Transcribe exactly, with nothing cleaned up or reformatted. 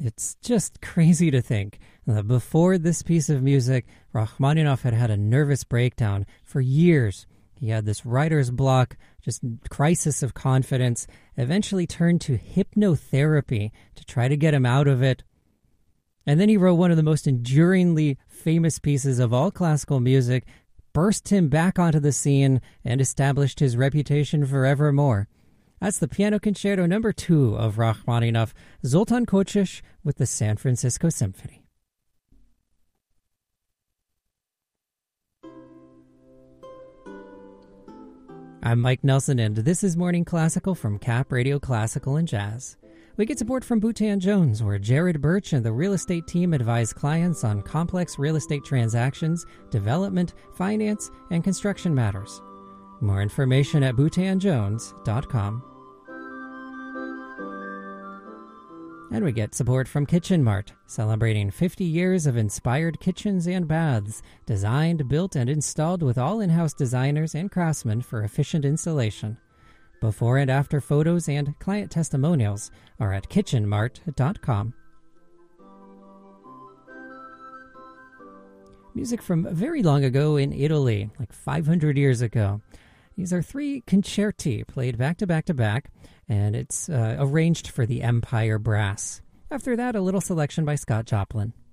It's just crazy to think that before this piece of music, Rachmaninoff had had a nervous breakdown for years. He had this writer's block, just crisis of confidence, eventually turned to hypnotherapy to try to get him out of it. And then he wrote one of the most enduringly famous pieces of all classical music, burst him back onto the scene, and established his reputation forevermore. That's the Piano Concerto number two of Rachmaninoff, Zoltan Kočiš with the San Francisco Symphony. I'm Mike Nelson, and this is Morning Classical from Cap Radio Classical and Jazz. We get support from Boutin Jones, where Jared Birch and the real estate team advise clients on complex real estate transactions, development, finance, and construction matters. More information at boutin jones dot com. And we get support from Kitchen Mart, celebrating fifty years of inspired kitchens and baths, designed, built, and installed with all in-house designers and craftsmen for efficient installation. Before and after photos and client testimonials are at kitchen mart dot com. Music from very long ago in Italy, like five hundred years ago. These are three concerti played back to back to back, and it's uh, arranged for the Empire Brass. After that, a little selection by Scott Joplin.